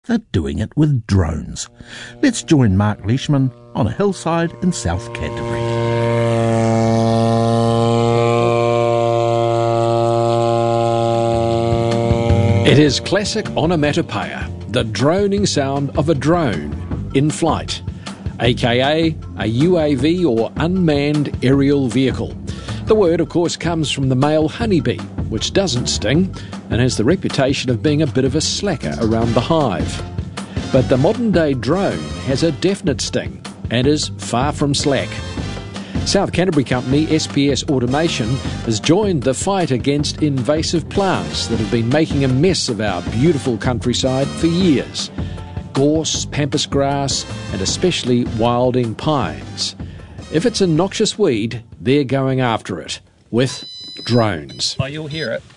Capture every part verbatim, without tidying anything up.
They're doing it with drones. Let's join Mark Leishman on a hillside in South Canterbury. It is classic onomatopoeia, the droning sound of a drone in flight, aka a U A V or unmanned aerial vehicle. The word, of course, comes from the male honeybee, which doesn't sting and has the reputation of being a bit of a slacker around the hive. But the modern-day drone has a definite sting and is far from slack. South Canterbury company S P S Automation has joined the fight against invasive plants that have been making a mess of our beautiful countryside for years. Gorse, pampas grass and especially wilding pines. If it's a noxious weed, they're going after it with drones. Oh, you'll hear it.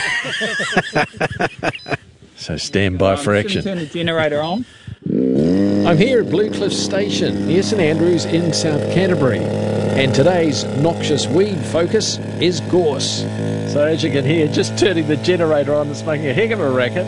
So stand by for action. Turn the generator on. I'm here at Blue Cliff Station near St Andrews in South Canterbury, and today's noxious weed focus is gorse. So as you can hear, just turning the generator on, it's making a heck of a racket.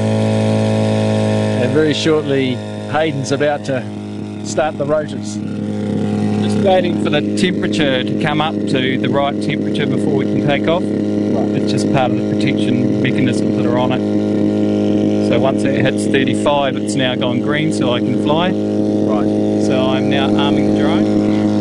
And very shortly, Hayden's about to start the rotors. Just waiting for the temperature to come up to the right temperature before we can take off. It's just part of the protection mechanisms that are on it. So once it hits thirty-five, it's now gone green, so I can fly. Right. So I'm now arming the drone.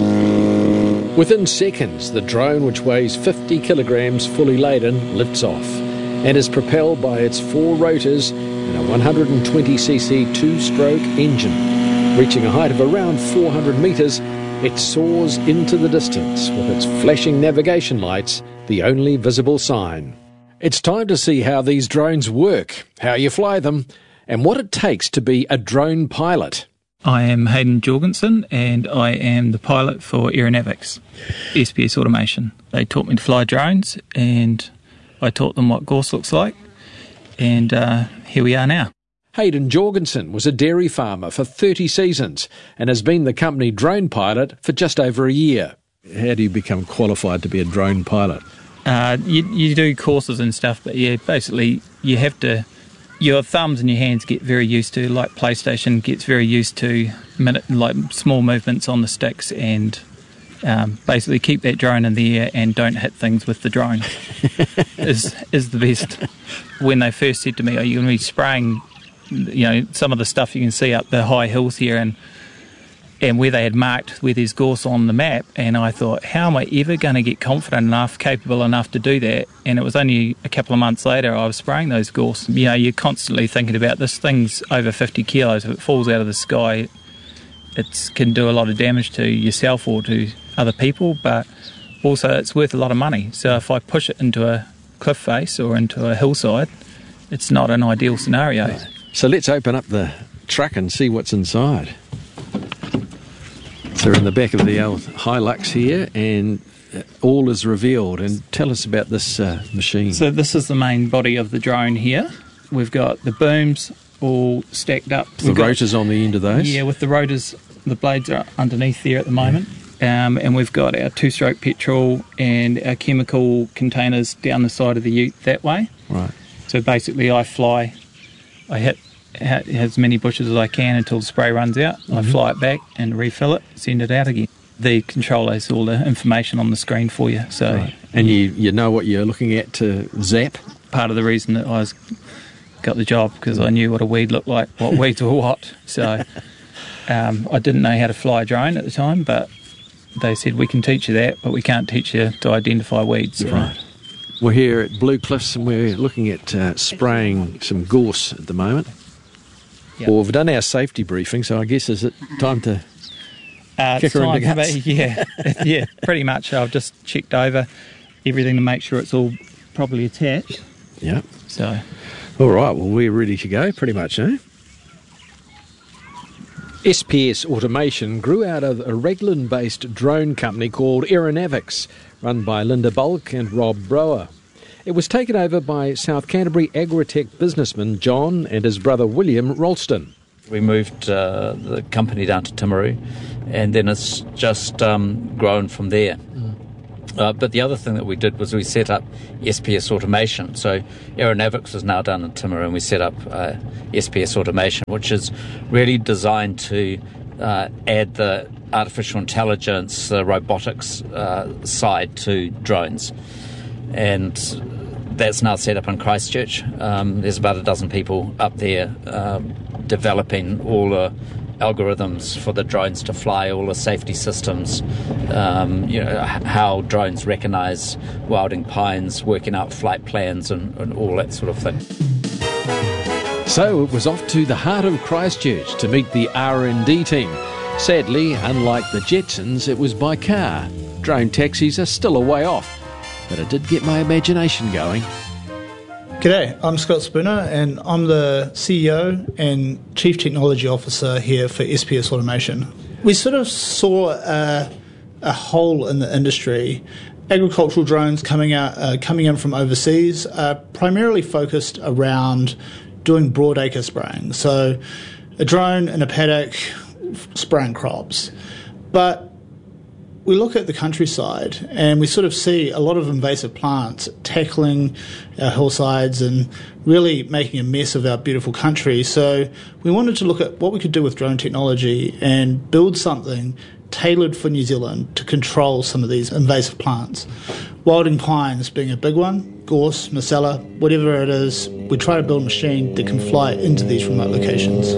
Within seconds, the drone, which weighs fifty kilograms fully laden, lifts off and is propelled by its four rotors and a one hundred twenty c c two-stroke engine. Reaching a height of around four hundred metres, it soars into the distance with its flashing navigation lights, the only visible sign. It's time to see how these drones work, how you fly them, and what it takes to be a drone pilot. I am Hayden Jorgensen, and I am the pilot for Aeronavix, S P S Automation. They taught me to fly drones, and I taught them what gorse looks like, and uh, here we are now. Hayden Jorgensen was a dairy farmer for thirty seasons and has been the company drone pilot for just over a year. How do you become qualified to be a drone pilot? Uh, you, you do courses and stuff, but yeah, basically you have to, your thumbs and your hands get very used to, like PlayStation gets very used to minute, like small movements on the sticks, and um, basically keep that drone in the air and don't hit things with the drone is is the best. When they first said to me, are you going to be spraying, you know, some of the stuff you can see up the high hills here, and and where they had marked where there's gorse on the map, and I thought, how am I ever going to get confident enough, capable enough to do that? And it was only a couple of months later I was spraying those gorse. You know, you're constantly thinking about this thing's over fifty kilos. If it falls out of the sky, it can do a lot of damage to yourself or to other people, but also it's worth a lot of money. So if I push it into a cliff face or into a hillside, it's not an ideal scenario. Right. So let's open up the truck and see what's inside. So we're in the back of the old Hilux here, and all is revealed. And tell us about this uh, machine. So this is the main body of the drone here. We've got the booms all stacked up. The We've rotors got, on the end of those? Yeah, with the rotors, the blades are underneath there at the moment. Um, and we've got our two-stroke petrol and our chemical containers down the side of the ute that way. Right. So basically I fly, I hit as many bushes as I can until the spray runs out. Mm-hmm. I fly it back and refill it, send it out again. The controller has all the information on the screen for you. So, right. And you, you know what you're looking at to zap? Part of the reason that I was got the job, because I knew what a weed looked like, what weeds were what. So um, I didn't know how to fly a drone at the time, but they said, we can teach you that, but we can't teach you to identify weeds. Right. We're here at Blue Cliffs and we're looking at uh, spraying some gorse at the moment. Yep. Well, we've done our safety briefing, so I guess is it time to uh, kick her in the guts? Me, yeah, yeah, pretty much. I've just checked over everything to make sure it's all properly attached. Yeah. So. All right, well, we're ready to go, pretty much, eh? S P S Automation grew out of a Raglan-based drone company called Aeronavix, run by Linda Bulk and Rob Brower. It was taken over by South Canterbury Agritech businessman John and his brother William Ralston. We moved uh, the company down to Timaru, and then it's just um, grown from there. Mm. Uh, but the other thing that we did was we set up S P S automation. So aeronautics is now done in Timaru, and we set up uh, S P S automation, which is really designed to uh, add the artificial intelligence, the robotics uh, side to drones. And that's now set up in Christchurch. Um, there's about a dozen people up there um, developing all the algorithms for the drones to fly, all the safety systems, um, you know, h- how drones recognise wilding pines, working out flight plans and, and all that sort of thing. So it was off to the heart of Christchurch to meet the R and D team. Sadly, unlike the Jetsons, it was by car. Drone taxis are still a way off, but it did get my imagination going. G'day, I'm Scott Spooner and I'm the C E O and Chief Technology Officer here for S P S Automation. We sort of saw a, a hole in the industry. Agricultural drones coming out, uh, coming in from overseas are primarily focused around doing broadacre spraying. So a drone in a paddock spraying crops. But we look at the countryside and we sort of see a lot of invasive plants tackling our hillsides and really making a mess of our beautiful country. So we wanted to look at what we could do with drone technology and build something tailored for New Zealand to control some of these invasive plants. Wilding pines being a big one, gorse, macella, whatever it is, we try to build a machine that can fly into these remote locations.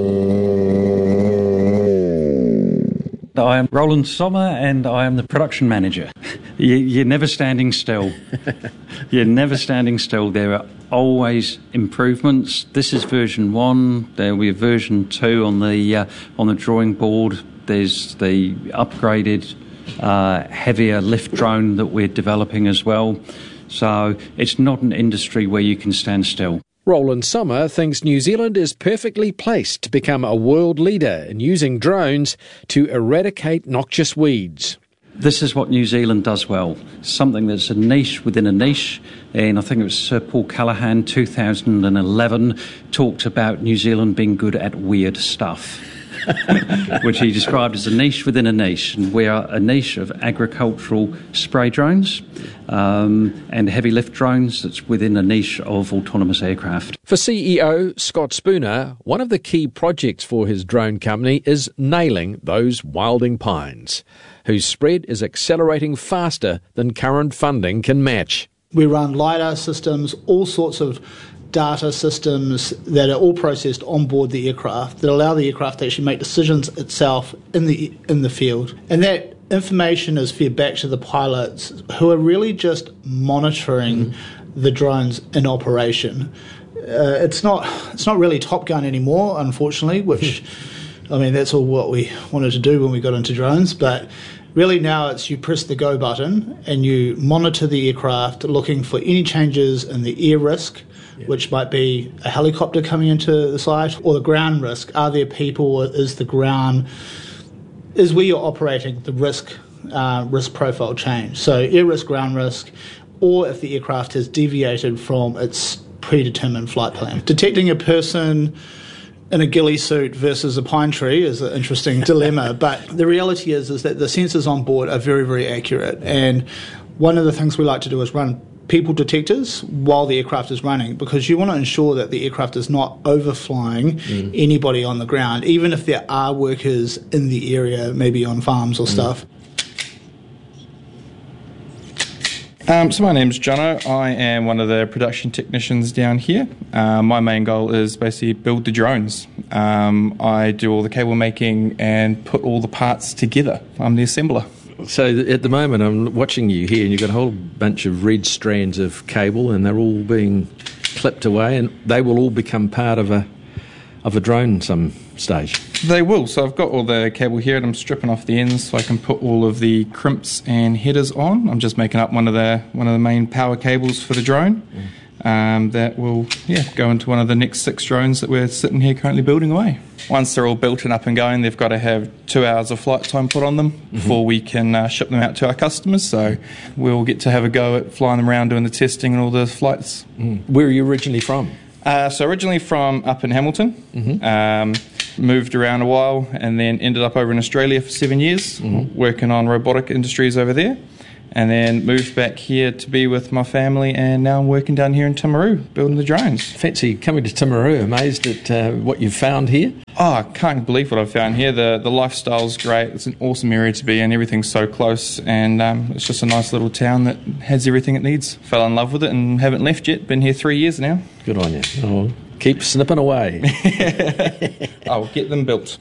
I am Roland Sommer and I am the production manager. You, you're never standing still. You're never standing still. There are always improvements. This is version one. There will be a version two on the uh, on the drawing board. There's the upgraded, uh, heavier lift drone that we're developing as well. So it's not an industry where you can stand still. Roland Sommer thinks New Zealand is perfectly placed to become a world leader in using drones to eradicate noxious weeds. This is what New Zealand does well, something that's a niche within a niche, and I think it was Sir Paul Callaghan, two thousand eleven, talked about New Zealand being good at weird stuff, which he described as a niche within a niche, and we are a niche of agricultural spray drones um, and heavy lift drones that's within a niche of autonomous aircraft. For C E O Scott Spooner, one of the key projects for his drone company is nailing those wilding pines, whose spread is accelerating faster than current funding can match. We run LiDAR systems, all sorts of data systems that are all processed on board the aircraft that allow the aircraft to actually make decisions itself in the in the field. And that information is fed back to the pilots who are really just monitoring mm. the drones in operation. Uh, it's not it's not really Top Gun anymore, unfortunately, which, I mean, that's all what we wanted to do when we got into drones, but really now it's you press the go button and you monitor the aircraft looking for any changes in the air risk, which might be a helicopter coming into the site, or the ground risk. Are there people? Is the ground, is where you're operating, the risk uh, risk profile change? So air risk, ground risk, or if the aircraft has deviated from its predetermined flight plan. Detecting a person in a ghillie suit versus a pine tree is an interesting dilemma, but the reality is, is that the sensors on board are very, very accurate. And one of the things we like to do is run people detectors while the aircraft is running, because you want to ensure that the aircraft is not overflying mm. anybody on the ground, even if there are workers in the area, maybe on farms or mm. stuff. Um, so my name's Jono. I am one of the production technicians down here. Uh, my main goal is basically build the drones. Um, I do all the cable making and put all the parts together. I'm the assembler. So at the moment I'm watching you here and you've got a whole bunch of red strands of cable and they're all being clipped away and they will all become part of a of a drone some stage. They will. So I've got all the cable here and I'm stripping off the ends so I can put all of the crimps and headers on. I'm just making up one of the one of the main power cables for the drone. Mm. Um, that will yeah go into one of the next six drones that we're sitting here currently building away. Once they're all built and up and going, they've got to have two hours of flight time put on them mm-hmm. before we can uh, ship them out to our customers. So we'll get to have a go at flying them around, doing the testing and all the flights. Mm. Where are you originally from? Uh, so originally from up in Hamilton, mm-hmm. um, moved around a while and then ended up over in Australia for seven years, mm-hmm. working on robotic industries over there. and then moved back here to be with my family, and now I'm working down here in Timaru, building the drones. Fancy coming to Timaru, amazed at uh, what you've found here? Oh, I can't believe what I've found here. The the lifestyle's great. It's an awesome area to be in. Everything's so close, and um, it's just a nice little town that has everything it needs. Fell in love with it and haven't left yet. Been here three years now. Good on you. Oh, keep snipping away. I'll get them built.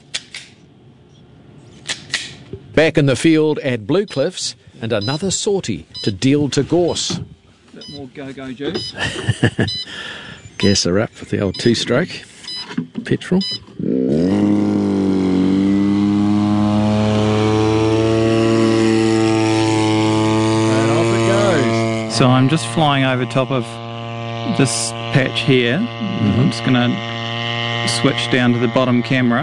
Back in the field at Blue Cliffs, and another sortie to deal to gorse. A bit more go-go juice. Gas her up with the old two-stroke petrol. And off it goes. So I'm just flying over top of this patch here. Mm-hmm. I'm just going to switch down to the bottom camera,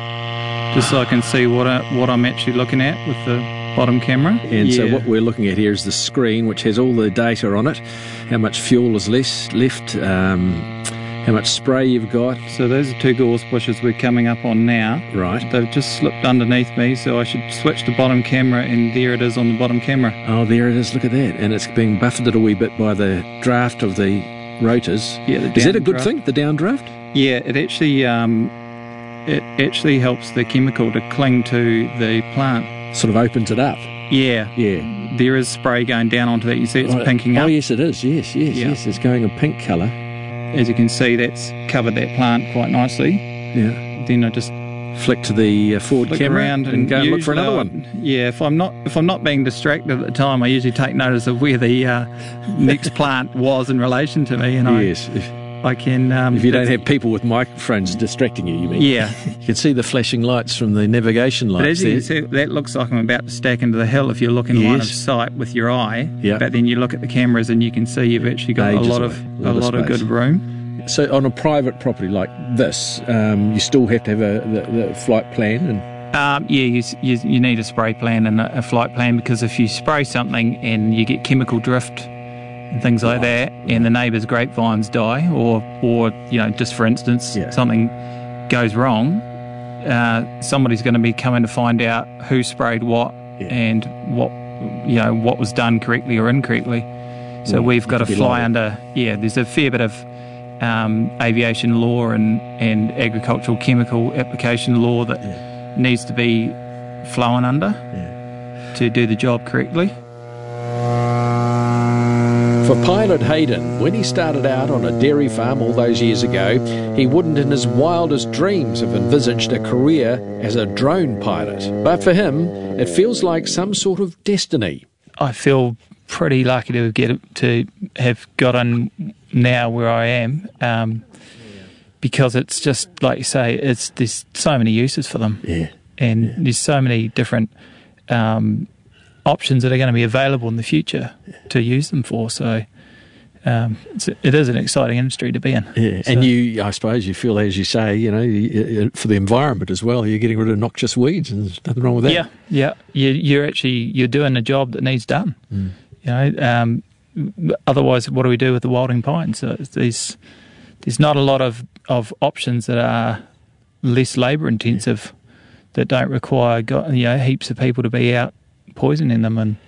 just so I can see what I, what I'm actually looking at with the bottom camera. And yeah. so what we're looking at here is the screen, which has all the data on it, how much fuel is less, left, um, how much spray you've got. So those are two gorse bushes we're coming up on now. Right. They've just slipped underneath me, so I should switch to bottom camera, and there it is on the bottom camera. Oh, there it is, look at that. And it's being buffeted a wee bit by the draft of the rotors. Yeah, the is that a good downdraft. thing, the downdraft? Yeah, it actually um, it actually helps the chemical to cling to the plant. Sort of opens it up. Yeah. Yeah. There is spray going down onto that. You see it's Right. pinking up. Oh, yes, it is. Yes, yes, Yeah. yes. It's going a pink colour. As you can see, that's covered that plant quite nicely. Yeah. Then I just Flick to the uh, forward flick camera around and, go and look for usually another I- one. Yeah, if I'm not if I'm not being distracted at the time, I usually take notice of where the uh, next plant was in relation to me, and Yes. If, I I can. Um, if you don't have people with microphones distracting you, you mean? Yeah. You can see the flashing lights from the navigation But lights as you there. can see, that looks like I'm about to stack into the hill if you're looking line of Yes. sight with your eye. Yeah. But then you look at the cameras and you can see you've actually got Ages a lot away, of a a lot of lot of space. good room. So on a private property like this, um, you still have to have a the, the flight plan and. Um, yeah, you, you you need a spray plan and a, a flight plan, because if you spray something and you get chemical drift and things like that, and the neighbours' grapevines die, or or you know, just for instance, Yeah. something goes wrong, uh, somebody's going to be coming to find out who sprayed what Yeah. and what you know what was done correctly or incorrectly. So Yeah, we've got to you could be fly liable. under. Yeah, there's a fair bit of um, aviation law and and agricultural chemical application law that. Yeah. needs to be flown under Yeah. to do the job correctly. For pilot Hayden, when he started out on a dairy farm all those years ago, he wouldn't in his wildest dreams have envisaged a career as a drone pilot. But for him, it feels like some sort of destiny. I feel pretty lucky to get to have gotten now where I am, um, because it's just like you say, it's there's so many uses for them, Yeah. and Yeah. there's so many different um, options that are going to be available in the future to use them for. So um, it's, it is an exciting industry to be in. Yeah. So- And you, I suppose, you feel, as you say, you know, you- for the environment as well, you're getting rid of noxious weeds, and there's nothing wrong with that. Yeah, yeah. You, you're actually you're doing a job that needs done. Mm. You know, um, otherwise, what do we do with the wilding pines? So there's there's not a lot of, of options that are less labour intensive, that don't require go- you know heaps of people to be out poisoning them, and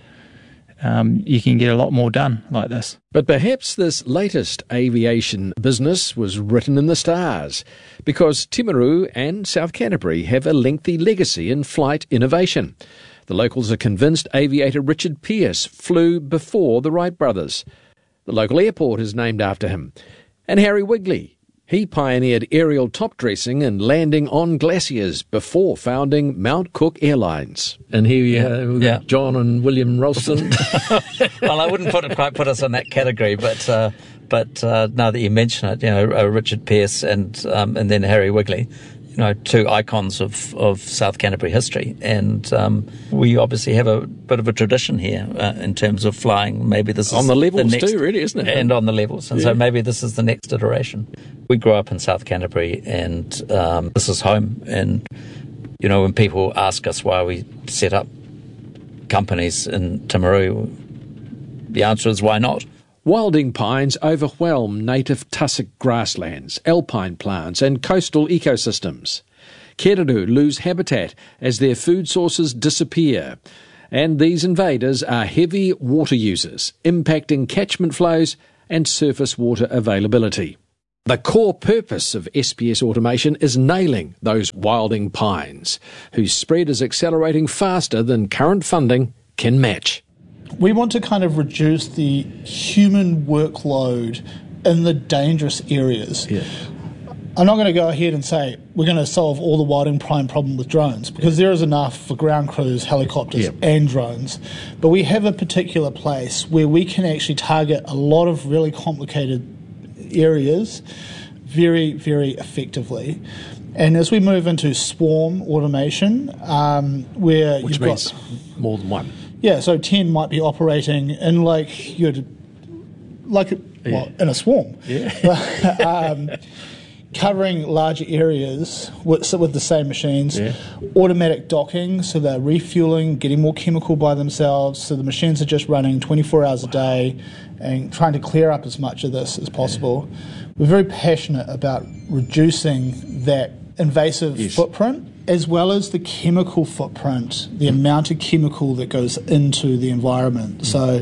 um, you can get a lot more done like this. But perhaps this latest aviation business was written in the stars, because Timaru and South Canterbury have a lengthy legacy in flight innovation. The locals are convinced aviator Richard Pearce flew before the Wright brothers. The local airport is named after him. And Harry Wigley, he pioneered aerial top dressing and landing on glaciers before founding Mount Cook Airlines. And here we Yeah. are, we've Yeah. got John and William Ralston. Well, I wouldn't put it, quite put us in that category, but uh, but uh, now that you mention it, you know, uh, Richard Pearce and um, and then Harry Wigley, you know, two icons of, of South Canterbury history, and um, we obviously have a bit of a tradition here uh, in terms of flying. Maybe this is On the levels next, too, really, isn't it? And on the levels, and Yeah. so maybe this is the next iteration. We grew up in South Canterbury, and um, this is home. And you know, when people ask us why we set up companies in Timaru, the answer is why not? Wilding pines overwhelm native tussock grasslands, alpine plants and coastal ecosystems. Keriru lose habitat as their food sources disappear. And these invaders are heavy water users, impacting catchment flows and surface water availability. The core purpose of S P S automation is nailing those wilding pines, whose spread is accelerating faster than current funding can match. We want to kind of reduce the human workload in the dangerous areas. Yeah. I'm not going to go ahead and say we're going to solve all the wilding pine problem with drones, because there is enough for ground crews, helicopters Yep. and drones. But we have a particular place where we can actually target a lot of really complicated areas very, very effectively. And as we move into swarm automation, um, where Which you've means got... more than one. Yeah, so ten might be operating in like you'd like well, in a swarm. Yeah. um, covering larger areas with, with the same machines. Yeah. Automatic docking, so they're refueling, getting more chemical by themselves. So the machines are just running twenty-four hours a day and trying to clear up as much of this as possible. Yeah. We're very passionate about reducing that invasive yes. footprint, as well as the chemical footprint, the amount of chemical that goes into the environment. Mm. So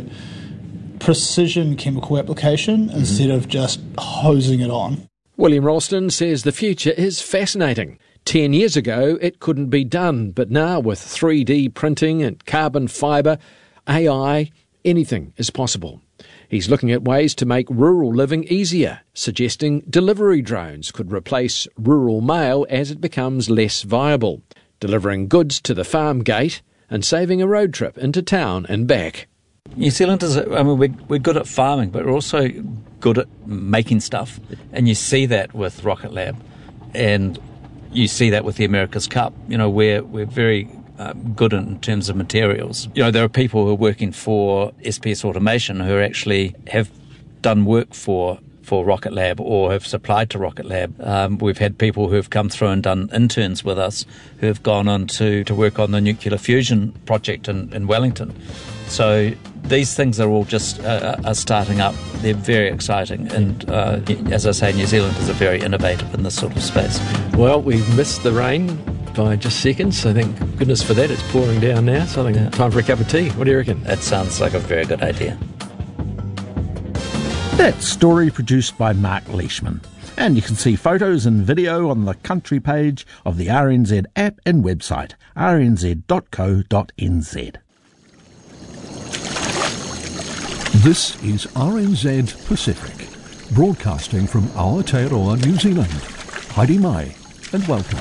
precision chemical application mm-hmm. instead of just hosing it on. William Ralston says the future is fascinating. Ten years ago, it couldn't be done, but now with three D printing and carbon fibre, A I, anything is possible. He's looking at ways to make rural living easier, suggesting delivery drones could replace rural mail as it becomes less viable, delivering goods to the farm gate and saving a road trip into town and back. New Zealand is, I mean, we're, we're good at farming, but we're also good at making stuff. And you see that with Rocket Lab. And you see that with the America's Cup. You know, we're, we're very uh, good in terms of materials. You know, there are people who are working for S P S Automation who actually have done work for for Rocket Lab or have supplied to Rocket Lab. Um, we've had people who have come through and done interns with us who have gone on to, to work on the nuclear fusion project in, in Wellington. So these things are all just uh, are starting up. They're very exciting. And uh, as I say, New Zealand is a very innovative in this sort of space. Well, we missed the rain by just seconds, so thank goodness for that. It's pouring down now, so I think yeah. time for a cup of tea. What do you reckon? That sounds like a very good idea. That story produced by Mark Leishman. And you can see photos and video on the country page of the R N Z app and website, r n z dot co dot n z. This is R N Z Pacific, broadcasting from Aotearoa, New Zealand. Haere mai, and welcome.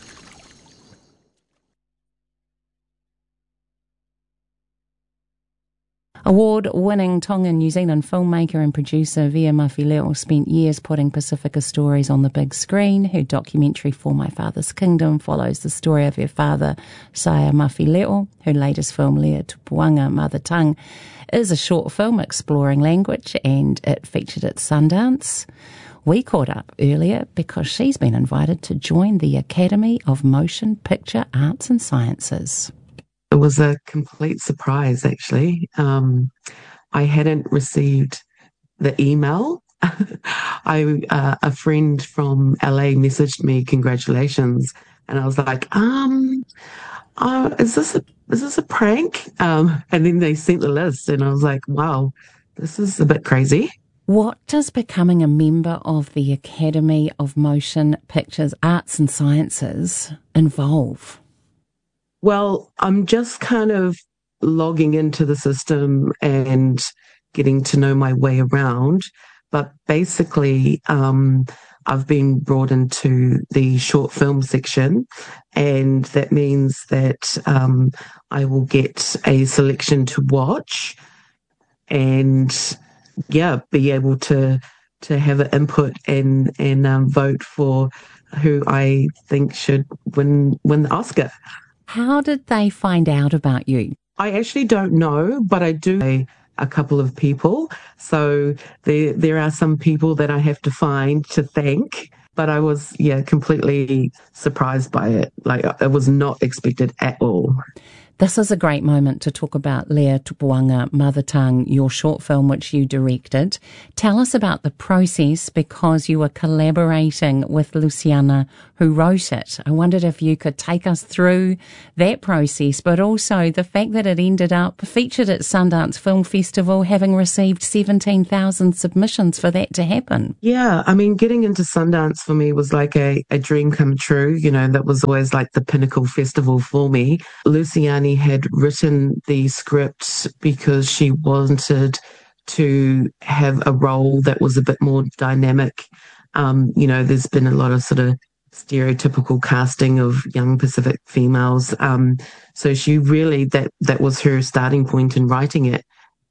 Award-winning Tongan New Zealand filmmaker and producer Via Mawhileo spent years putting Pacifica stories on the big screen. Her documentary For My Father's Kingdom follows the story of her father, Saia Mawhileo. Her latest film, Lea Tupuanga, Mother Tongue, is a short film exploring language, and it featured at Sundance. We caught up earlier because she's been invited to join the Academy of Motion Picture Arts and Sciences. It was a complete surprise, actually. Um, I hadn't received the email. I uh, a friend from L A messaged me, congratulations, and I was like, um, uh, is this a is this a prank? Um, and then they sent the list, and I was like, wow, this is a bit crazy. What does becoming a member of the Academy of Motion Pictures Arts and Sciences involve? Well, I'm just kind of logging into the system and getting to know my way around. But basically, um, I've been brought into the short film section, and that means that um, I will get a selection to watch and, yeah, be able to to have an input and, and um, vote for who I think should win win the Oscar. How did they find out about you? I actually don't know, but I do know a couple of people. So there there are some people that I have to find to thank. But I was, yeah, completely surprised by it. Like, it was not expected at all. This is a great moment to talk about Lea Tupuanga, Mother Tongue, your short film which you directed. Tell us about the process, because you were collaborating with Luciana who wrote it. I wondered if you could take us through that process, but also the fact that it ended up featured at Sundance Film Festival, having received seventeen thousand submissions for that to happen. Yeah, I mean, getting into Sundance for me was like a, a dream come true. You know, that was always like the pinnacle festival for me. Luciana had written the script because she wanted to have a role that was a bit more dynamic. Um, you know, there's been a lot of sort of stereotypical casting of young Pacific females. Um, so she really, that, that was her starting point in writing it.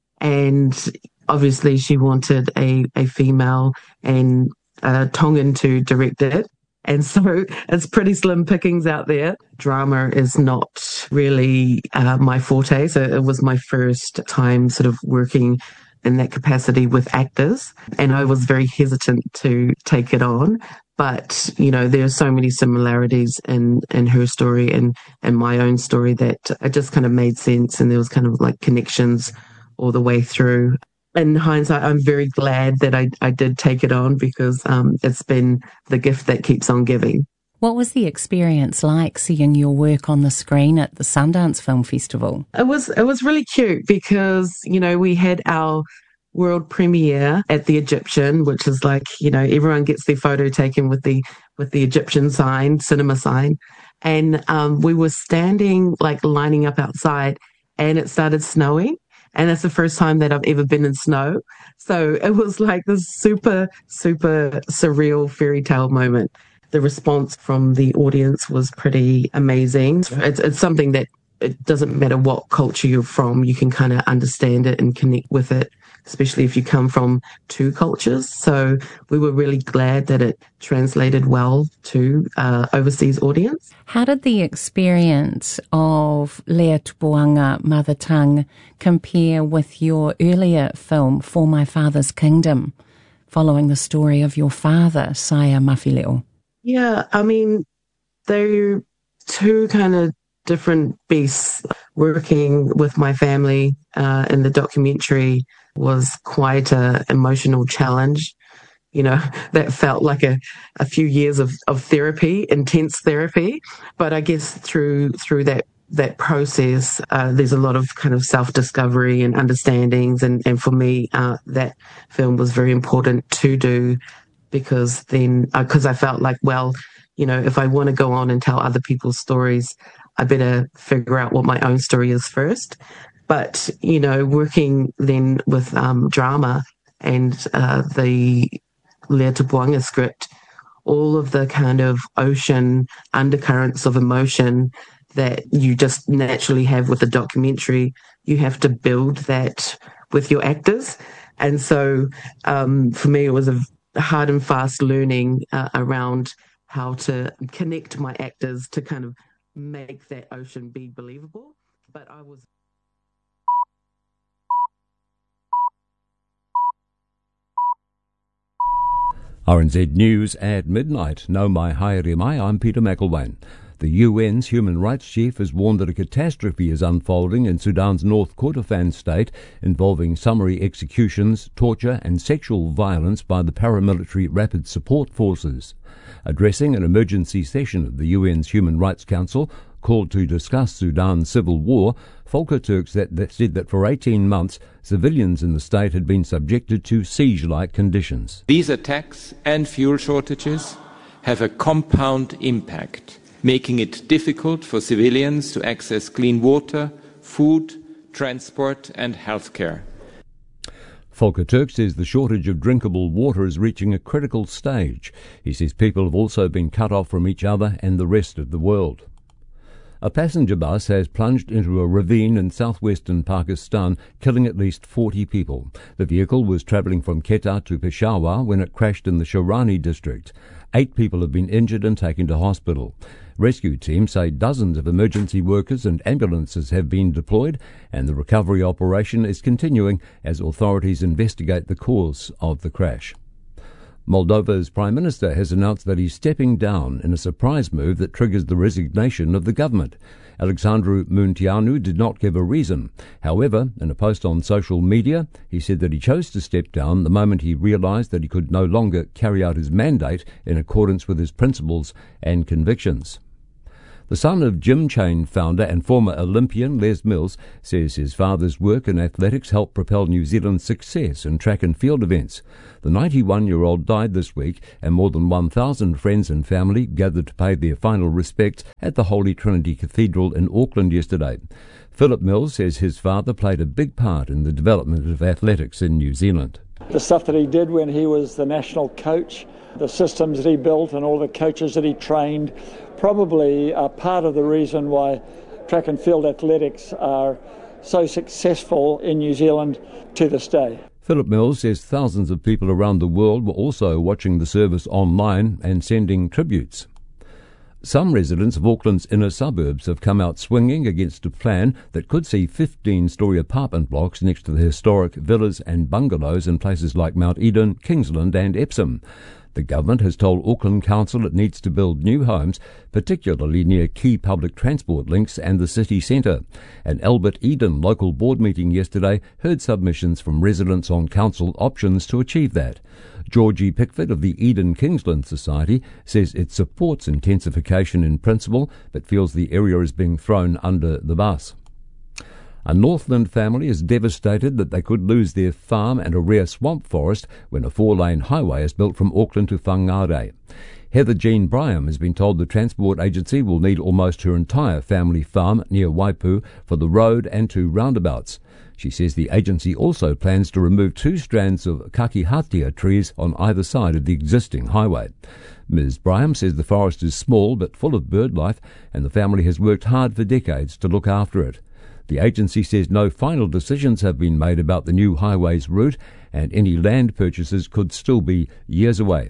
And obviously she wanted a, a female and uh, Tongan to direct it. And so it's pretty slim pickings out there. Drama is not really uh, my forte. So it was my first time sort of working in that capacity with actors. And I was very hesitant to take it on. But, you know, there are so many similarities in, in her story and, and my own story that it just kind of made sense. And there was kind of like connections all the way through. In hindsight, I'm very glad that I, I did take it on, because um, it's been the gift that keeps on giving. What was the experience like seeing your work on the screen at the Sundance Film Festival? It was it was really cute because, you know, we had our world premiere at the Egyptian, which is like, you know, everyone gets their photo taken with the with the Egyptian sign, cinema sign. And um, we were standing, like lining up outside, and it started snowing. And it's the first time that I've ever been in snow. So it was like this super, super surreal fairy tale moment. The response from the audience was pretty amazing. It's, it's something that it doesn't matter what culture you're from, you can kind of understand it and connect with it, especially if you come from two cultures. So we were really glad that it translated well to uh, overseas audience. How did the experience of Lea Tupuanga, Mother Tongue, compare with your earlier film, For My Father's Kingdom, following the story of your father, Saia Mawhileo? Yeah, I mean, they're two kind of different beasts. Working with my family uh, in the documentary was quite an emotional challenge. You know, that felt like a, a few years of, of therapy, intense therapy. But I guess through through that that process, uh, there's a lot of kind of self-discovery and understandings. And, and for me, uh, that film was very important to do, because then, because uh, I felt like, well, you know, if I want to go on and tell other people's stories, I better figure out what my own story is first. But, you know, working then with um, drama and uh, the Lea Tupuanga script, all of the kind of ocean undercurrents of emotion that you just naturally have with a documentary, you have to build that with your actors. And so um, for me, it was a hard and fast learning uh, around how to connect my actors to kind of make that ocean be believable. But I was... R N Z News at midnight. No mai haere mai, I'm Peter McElwain. The U N's human rights chief has warned that a catastrophe is unfolding in Sudan's North Kordofan state, involving summary executions, torture and sexual violence by the paramilitary Rapid Support Forces. Addressing an emergency session of the U N's Human Rights Council called to discuss Sudan's civil war, Volker Turk said that, said that for eighteen months, civilians in the state had been subjected to siege-like conditions. These attacks and fuel shortages have a compound impact, making it difficult for civilians to access clean water, food, transport and healthcare. Volker Turk says the shortage of drinkable water is reaching a critical stage. He says people have also been cut off from each other and the rest of the world. A passenger bus has plunged into a ravine in southwestern Pakistan, killing at least forty people. The vehicle was travelling from Quetta to Peshawar when it crashed in the Shorani district. Eight people have been injured and taken to hospital. Rescue teams say dozens of emergency workers and ambulances have been deployed, and the recovery operation is continuing as authorities investigate the cause of the crash. Moldova's Prime Minister has announced that he's stepping down in a surprise move that triggers the resignation of the government. Alexandru Munteanu did not give a reason. However, in a post on social media, he said that he chose to step down the moment he realised that he could no longer carry out his mandate in accordance with his principles and convictions. The son of Gym Chain founder and former Olympian Les Mills says his father's work in athletics helped propel New Zealand's success in track and field events. The ninety-one-year-old died this week, and more than one thousand friends and family gathered to pay their final respects at the Holy Trinity Cathedral in Auckland yesterday. Philip Mills says his father played a big part in the development of athletics in New Zealand. The stuff that he did when he was the national coach, the systems that he built and all the coaches that he trained, probably are part of the reason why track and field athletics are so successful in New Zealand to this day. Philip Mills says thousands of people around the world were also watching the service online and sending tributes. Some residents of Auckland's inner suburbs have come out swinging against a plan that could see fifteen-storey apartment blocks next to the historic villas and bungalows in places like Mount Eden, Kingsland and Epsom. The government has told Auckland Council it needs to build new homes, particularly near key public transport links and the city centre. An Albert Eden local board meeting yesterday heard submissions from residents on council options to achieve that. Georgie Pickford of the Eden Kingsland Society says it supports intensification in principle, but feels the area is being thrown under the bus. A Northland family is devastated that they could lose their farm and a rare swamp forest when a four-lane highway is built from Auckland to Whangarei. Heather Jean Bryam has been told the Transport Agency will need almost her entire family farm near Waipu for the road and two roundabouts. She says the agency also plans to remove two strands of kakihatea trees on either side of the existing highway. Miz Bryam says the forest is small but full of bird life, and the family has worked hard for decades to look after it. The agency says no final decisions have been made about the new highway's route, and any land purchases could still be years away.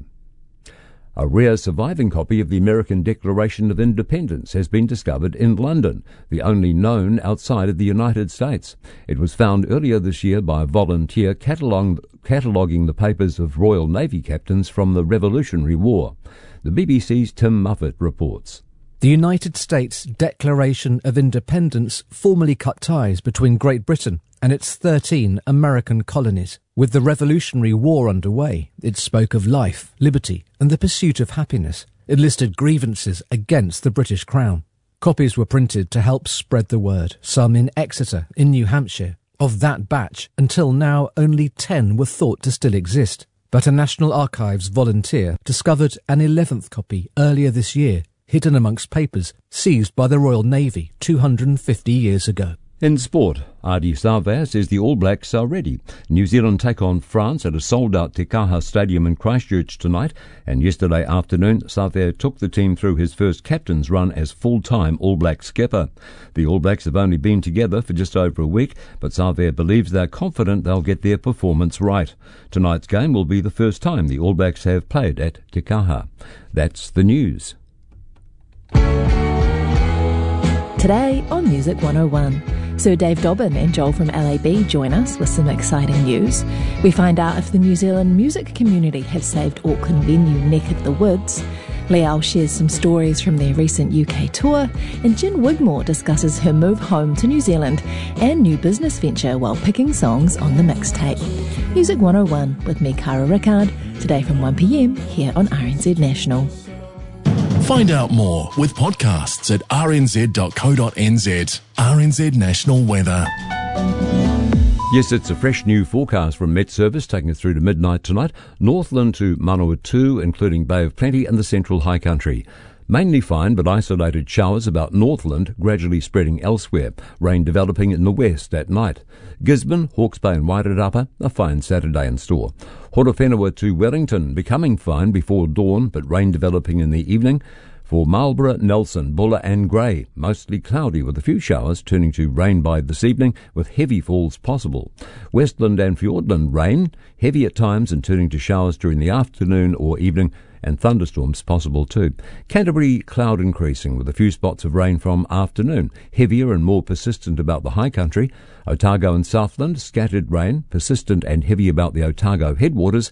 A rare surviving copy of the American Declaration of Independence has been discovered in London, the only known outside of the United States. It was found earlier this year by a volunteer catalog- cataloguing the papers of Royal Navy captains from the Revolutionary War. The B B C's Tim Muffet reports. The United States Declaration of Independence formally cut ties between Great Britain and its thirteen American colonies. With the Revolutionary War underway, it spoke of life, liberty, and the pursuit of happiness. It listed grievances against the British Crown. Copies were printed to help spread the word, some in Exeter, in New Hampshire. Of that batch, until now, only ten were thought to still exist. But a National Archives volunteer discovered an eleventh copy earlier this year, hidden amongst papers seized by the Royal Navy two hundred fifty years ago. In sport, Adi Savea says the All Blacks are ready. New Zealand take on France at a sold-out Te Kaha Stadium in Christchurch tonight, and yesterday afternoon Savea took the team through his first captain's run as full-time All Black skipper. The All Blacks have only been together for just over a week, but Savea believes they're confident they'll get their performance right. Tonight's game will be the first time the All Blacks have played at Te Kaha. That's the news. Today on Music one oh one, Sir Dave Dobbin and Joel from L A B join us with some exciting news. We find out if the New Zealand music community have saved Auckland venue Neck of the Woods. Liao shares some stories from their recent U K tour, and Jen Wigmore discusses her move home to New Zealand and new business venture while picking songs on the mixtape. Music one oh one with me, Cara Rickard, today from one p m here on R N Z National. Find out more with podcasts at r n z dot co dot n z. R N Z National Weather. Yes, it's a fresh new forecast from Met Service taking us through to midnight tonight. Northland to Manawatu, including Bay of Plenty and the Central High Country. Mainly fine but isolated showers about Northland, gradually spreading elsewhere. Rain developing in the west at night. Gisborne, Hawke's Bay and Wairarapa, a fine Saturday in store. Horowhenua to Wellington, becoming fine before dawn but rain developing in the evening. For Marlborough, Nelson, Buller and Grey, mostly cloudy with a few showers turning to rain by this evening with heavy falls possible. Westland and Fiordland rain, heavy at times and turning to showers during the afternoon or evening, and thunderstorms possible too. Canterbury, cloud increasing with a few spots of rain from afternoon, heavier and more persistent about the high country. Otago and Southland, scattered rain, persistent and heavy about the Otago headwaters,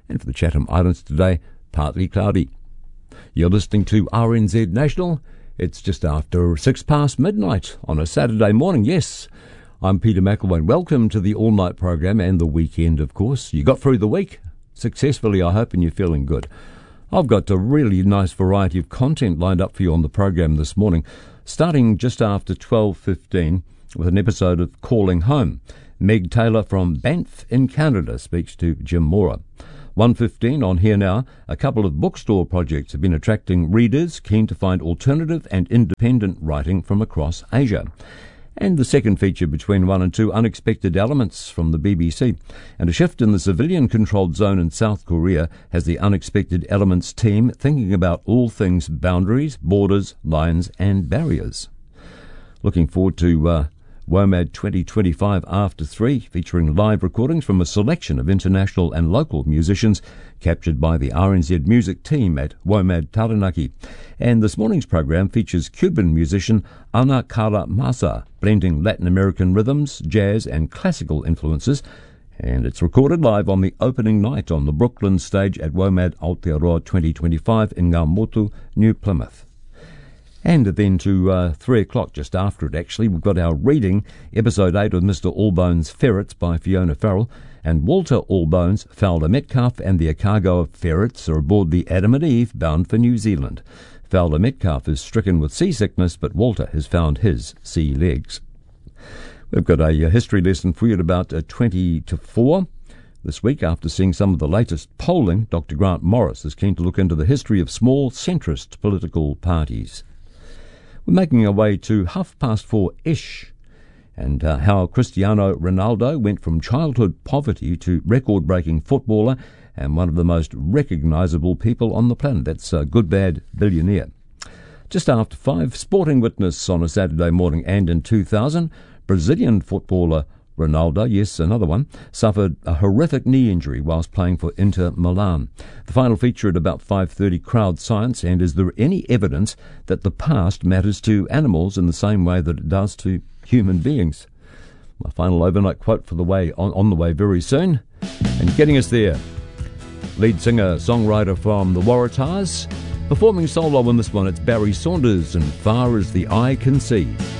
And for the Chatham Islands today, partly cloudy. You're listening to R N Z National. It's just after six past midnight on a Saturday morning. Yes, I'm Peter McElwain. Welcome to the all-night program and the weekend, of course. You got through the week successfully, I hope, and you're feeling good. I've got a really nice variety of content lined up for you on the program this morning, starting just after twelve fifteen with an episode of Calling Home. Meg Taylor from Banff in Canada speaks to Jim Mora. one fifteen on Here Now, a couple of bookstore projects have been attracting readers keen to find alternative and independent writing from across Asia. And the second feature between one and two, unexpected elements from the B B C. And a shift in the civilian-controlled zone in South Korea has the Unexpected Elements team thinking about all things boundaries, borders, lines and barriers. Looking forward to uh, WOMAD twenty twenty-five After Three, featuring live recordings from a selection of international and local musicians captured by the R N Z music team at WOMAD Taranaki. And this morning's program features Cuban musician Ana Carla Maza, blending Latin American rhythms, jazz and classical influences. And it's recorded live on the opening night on the Brooklyn stage at WOMAD Aotearoa twenty twenty-five in Ngaumotu, New Plymouth. And then to uh, three o'clock, just after it actually, we've got our reading, episode eight of Mister Allbones' Ferrets by Fiona Farrell. And Walter Allbones, Fowler Metcalf and the cargo of ferrets are aboard the Adam and Eve bound for New Zealand. Fowler Metcalf is stricken with seasickness, but Walter has found his sea legs. We've got a, a history lesson for you at about uh, twenty to four. This week, after seeing some of the latest polling, Doctor Grant Morris is keen to look into the history of small centrist political parties. We're making our way to half past four-ish, and uh, how Cristiano Ronaldo went from childhood poverty to record-breaking footballer and one of the most recognisable people on the planet. That's a good, bad billionaire. Just after five, Sporting Witness on a Saturday morning, and in two thousand, Brazilian footballer Ronaldo, yes, another one, suffered a horrific knee injury whilst playing for Inter Milan. The final feature at about five thirty, Crowd Science, and is there any evidence that the past matters to animals in the same way that it does to human beings? My final overnight quote for the way on, on the way very soon. And getting us there, lead singer-songwriter from the Waratahs, performing solo on this one, it's Barry Saunders and Far As the Eye Can See.